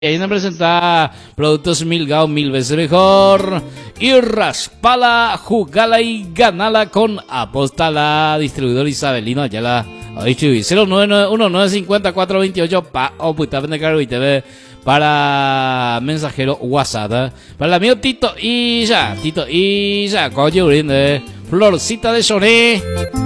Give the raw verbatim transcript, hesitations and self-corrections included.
Y ahí nos presenta productos Milgao mil veces mejor. Y raspala, jugala y ganala con Apostala, distribuidor Isabelino Ayala. cero nueve nueve uno nueve cinco cuatro dos ocho pa o puta de cargo y T V para mensajero WhatsApp. Para el amigo Tito Illa, Tito Illa, coño, brinde. Florcita de Soné.